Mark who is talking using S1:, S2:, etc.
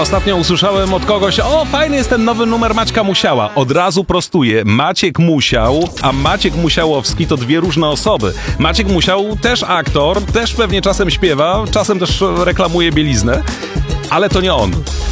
S1: Ostatnio usłyszałem od kogoś: o, fajny jest ten nowy numer Maćka Musiała. Od razu prostuję. Maciek Musiał, a Maciek Musiałowski to dwie różne osoby. Maciek Musiał też aktor, też pewnie czasem śpiewa, czasem też reklamuje bieliznę, ale to nie on.